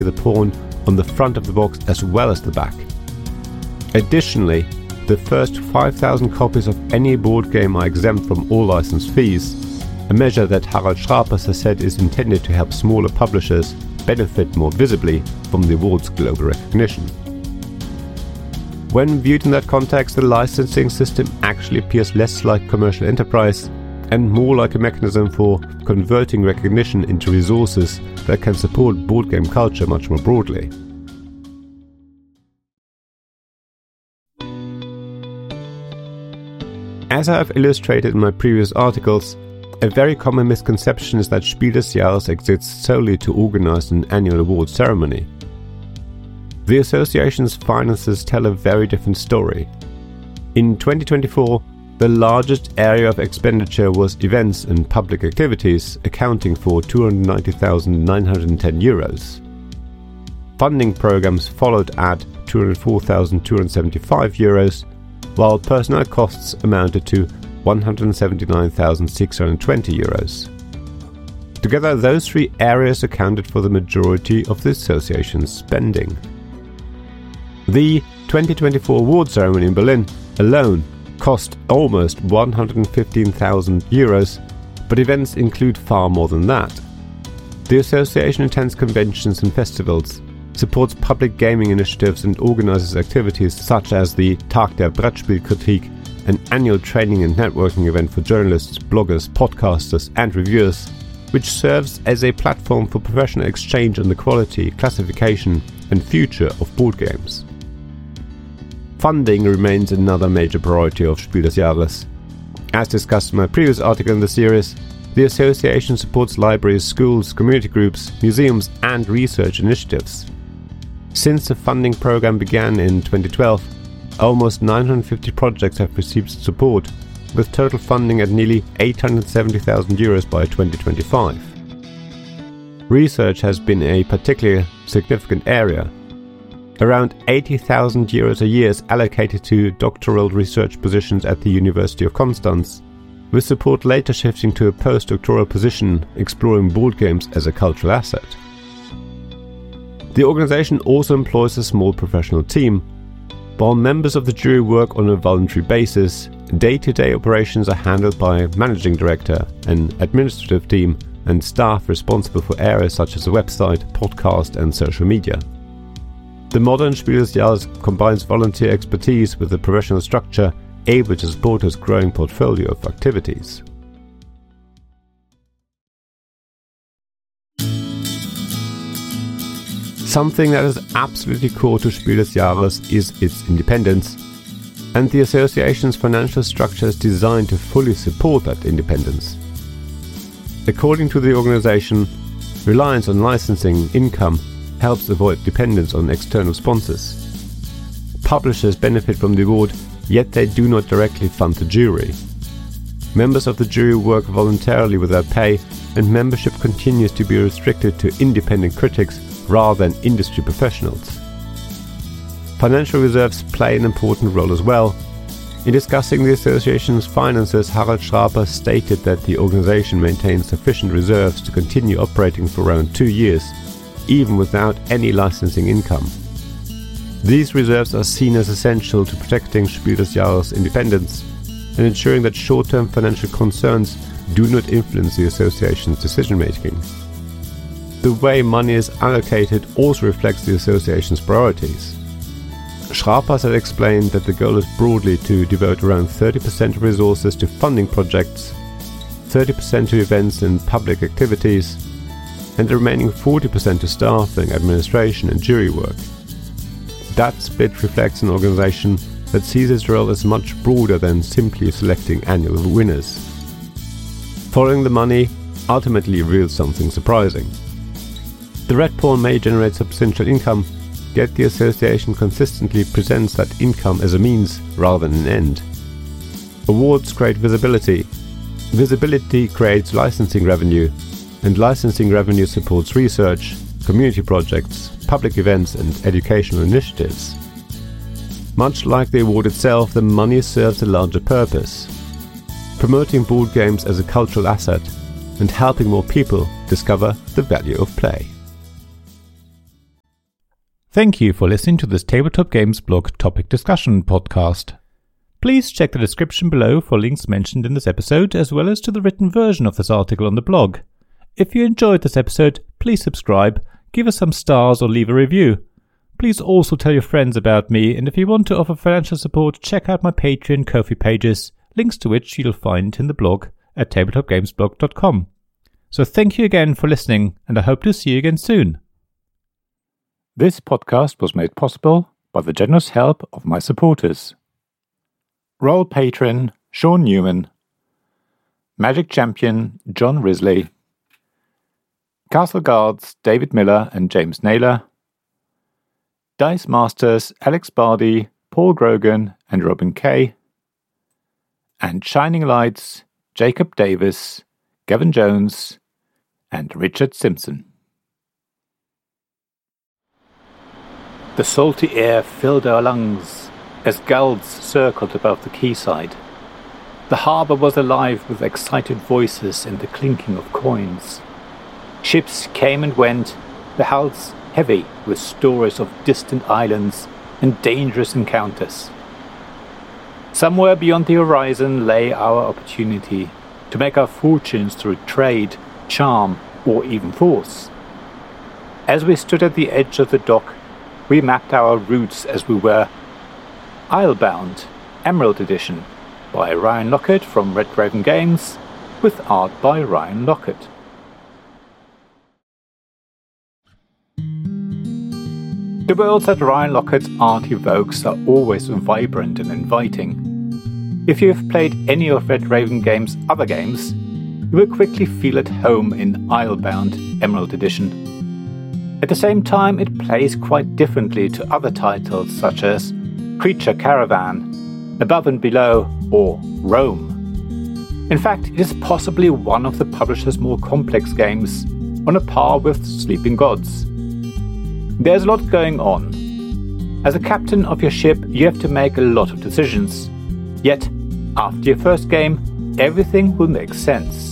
the pawn on the front of the box as well as the back. Additionally, the first 5,000 copies of any board game are exempt from all license fees, a measure that Harald Schrapers has said is intended to help smaller publishers benefit more visibly from the award's global recognition. When viewed in that context, the licensing system actually appears less like commercial enterprise and more like a mechanism for converting recognition into resources that can support board game culture much more broadly. As I have illustrated in my previous articles, a very common misconception is that Spiel des Jahres exists solely to organize an annual award ceremony. The association's finances tell a very different story. In 2024, the largest area of expenditure was events and public activities, accounting for €290,910. Funding programs followed at €204,275, while personnel costs amounted to €179,620. Together, those three areas accounted for the majority of the association's spending. The 2024 award ceremony in Berlin alone cost almost €115,000, but events include far more than that. The association attends conventions and festivals, supports public gaming initiatives and organizes activities such as the Tag der Brettspielkritik, an annual training and networking event for journalists, bloggers, podcasters and reviewers, which serves as a platform for professional exchange on the quality, classification and future of board games. Funding remains another major priority of Spiel des Jahres. As discussed in my previous article in the series, the association supports libraries, schools, community groups, museums and research initiatives. Since the funding program began in 2012, almost 950 projects have received support, with total funding at nearly €870,000 by 2025. Research has been a particularly significant area. Around €80,000 a year is allocated to doctoral research positions at the University of Constance, with support later shifting to a postdoctoral position exploring board games as a cultural asset. The organization also employs a small professional team. While members of the jury work on a voluntary basis, day-to-day operations are handled by a managing director, an administrative team, and staff responsible for areas such as the website, podcast, and social media. The modern Spiel des Jahres combines volunteer expertise with a professional structure able to support its growing portfolio of activities. Something that is absolutely core to Spiel des Jahres is its independence, and the association's financial structure is designed to fully support that independence. According to the organization, reliance on licensing income helps avoid dependence on external sponsors. Publishers benefit from the award, yet they do not directly fund the jury. Members of the jury work voluntarily without pay, and membership continues to be restricted to independent critics rather than industry professionals. Financial reserves play an important role as well. In discussing the association's finances, Harald Schrapers stated that the organization maintains sufficient reserves to continue operating for around 2 years, even without any licensing income. These reserves are seen as essential to protecting Spiel des Jahres' independence and ensuring that short-term financial concerns do not influence the association's decision-making. The way money is allocated also reflects the association's priorities. Schrapers had explained that the goal is broadly to devote around 30% of resources to funding projects, 30% to events and public activities, and the remaining 40% to staffing, administration and jury work. That split reflects an organization that sees its role as much broader than simply selecting annual winners. Following the money ultimately reveals something surprising. The red pawn may generate substantial income, yet the association consistently presents that income as a means rather than an end. Awards create visibility. Visibility creates licensing revenue, and licensing revenue supports research, community projects, public events and educational initiatives. Much like the award itself, the money serves a larger purpose, promoting board games as a cultural asset and helping more people discover the value of play. Thank you for listening to this Tabletop Games blog topic discussion podcast. Please check the description below for links mentioned in this episode, as well as to the written version of this article on the blog. If you enjoyed this episode, please subscribe, give us some stars or leave a review. Please also tell your friends about me, and if you want to offer financial support, check out my Patreon and Ko-fi pages, links to which you'll find in the blog at tabletopgamesblog.com. So thank you again for listening, and I hope to see you again soon. This podcast was made possible by the generous help of my supporters. Royal Patron Sean Newman, Magic Champion John Risley, Castle Guards David Miller and James Naylor, Dice Masters Alex Bardi, Paul Grogan and Robin Kay, and Shining Lights Jacob Davis, Gavin Jones and Richard Simpson. The salty air filled our lungs as gulls circled above the quayside. The harbour was alive with excited voices and the clinking of coins. Ships came and went, the hulls heavy with stories of distant islands and dangerous encounters. Somewhere beyond the horizon lay our opportunity to make our fortunes through trade, charm, or even force. As we stood at the edge of the dock, we mapped our routes as we were. Islebound, Emerald Edition, by Ryan Lockett from Red Raven Games, with art by Ryan Lockett. The worlds that Ryan Lockett's art evokes are always vibrant and inviting. If you have played any of Red Raven Games' other games, you will quickly feel at home in Islebound, Emerald Edition. At the same time, it plays quite differently to other titles such as Creature Caravan, Above and Below, or Rome. In fact, it is possibly one of the publisher's more complex games, on a par with Sleeping Gods. There's a lot going on. As a captain of your ship, you have to make a lot of decisions. Yet, after your first game, everything will make sense.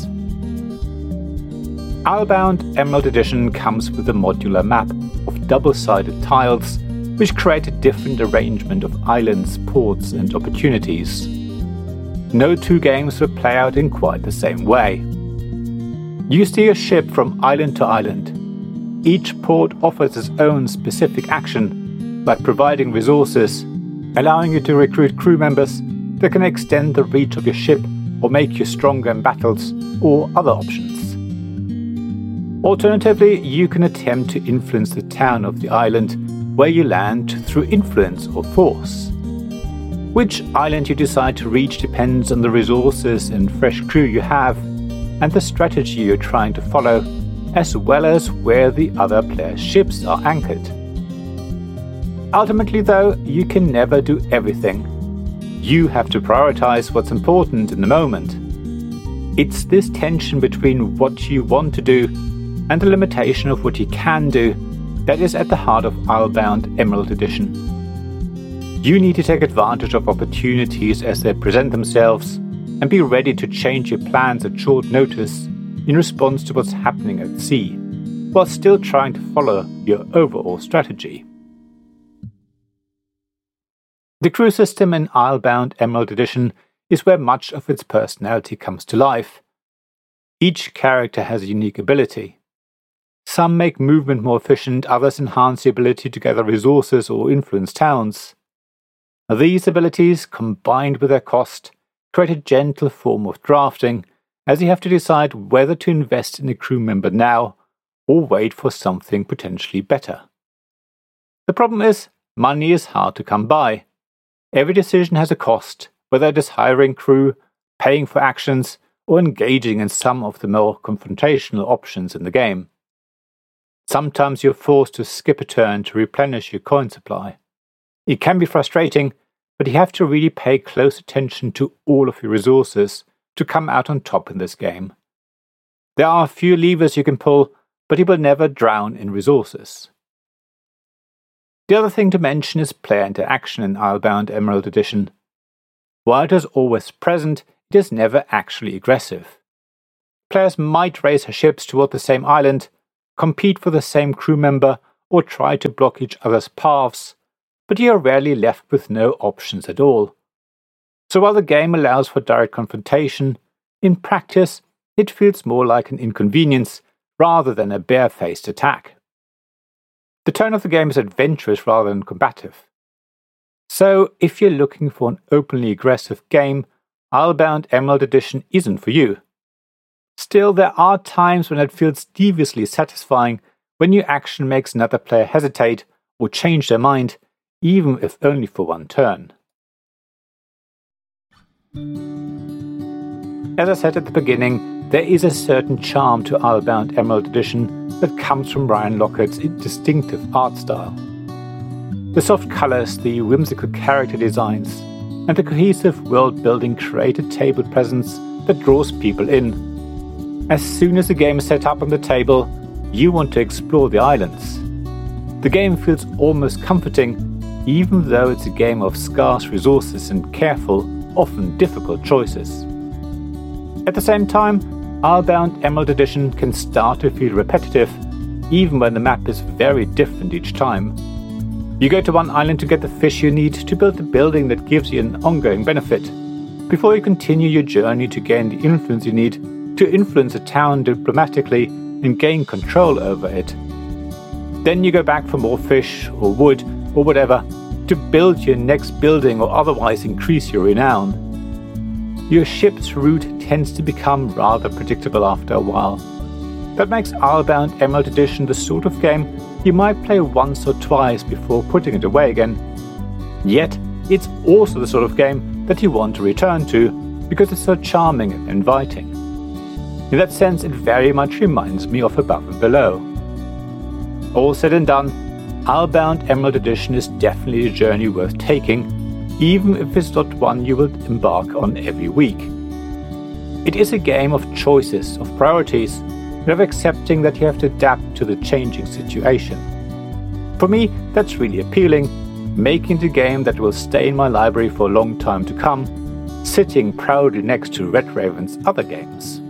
Islebound Emerald Edition comes with a modular map of double-sided tiles, which create a different arrangement of islands, ports, and opportunities. No two games will play out in quite the same way. You steer your ship from island to island. Each port offers its own specific action, like providing resources, allowing you to recruit crew members that can extend the reach of your ship or make you stronger in battles, or other options. Alternatively, you can attempt to influence the town of the island where you land through influence or force. Which island you decide to reach depends on the resources and fresh crew you have, and the strategy you're trying to follow, as well as where the other players' ships are anchored. Ultimately, though, you can never do everything. You have to prioritize what's important in the moment. It's this tension between what you want to do and the limitation of what you can do that is at the heart of Islebound Emerald Edition. You need to take advantage of opportunities as they present themselves and be ready to change your plans at short notice in response to what's happening at sea, while still trying to follow your overall strategy. The crew system in Islebound Emerald Edition is where much of its personality comes to life. Each character has a unique ability. Some make movement more efficient, others enhance the ability to gather resources or influence towns. These abilities, combined with their cost, create a gentle form of drafting, as you have to decide whether to invest in a crew member now or wait for something potentially better. The problem is, money is hard to come by. Every decision has a cost, whether it is hiring crew, paying for actions, or engaging in some of the more confrontational options in the game. Sometimes you're forced to skip a turn to replenish your coin supply. It can be frustrating, but you have to really pay close attention to all of your resources to come out on top in this game. There are a few levers you can pull, but you will never drown in resources. The other thing to mention is player interaction in Islebound Emerald Edition. While it is always present, it is never actually aggressive. Players might race their ships toward the same island, compete for the same crew member, or try to block each other's paths, but you are rarely left with no options at all. So while the game allows for direct confrontation, in practice it feels more like an inconvenience rather than a barefaced attack. The tone of the game is adventurous rather than combative. So if you're looking for an openly aggressive game, Islebound Emerald Edition isn't for you. Still, there are times when it feels deviously satisfying when your action makes another player hesitate or change their mind, even if only for one turn. As I said at the beginning, there is a certain charm to Islebound Emerald Edition that comes from Ryan Lockhart's distinctive art style. The soft colours, the whimsical character designs, and the cohesive world-building create a table presence that draws people in. As soon as the game is set up on the table, you want to explore the islands. The game feels almost comforting, even though it's a game of scarce resources and careful, often difficult choices. At the same time, Islebound Emerald Edition can start to feel repetitive, even when the map is very different each time. You go to one island to get the fish you need to build the building that gives you an ongoing benefit, before you continue your journey to gain the influence you need to influence a town diplomatically and gain control over it. Then you go back for more fish or wood or whatever to build your next building or otherwise increase your renown. Your ship's route tends to become rather predictable after a while. That makes Islebound Emerald Edition the sort of game you might play once or twice before putting it away again. Yet, it's also the sort of game that you want to return to because it's so charming and inviting. In that sense, it very much reminds me of Above and Below. All said and done, Islebound Emerald Edition is definitely a journey worth taking, even if it's not one you will embark on every week. It is a game of choices, of priorities, and of accepting that you have to adapt to the changing situation. For me, that's really appealing, making it a game that will stay in my library for a long time to come, sitting proudly next to Red Raven's other games.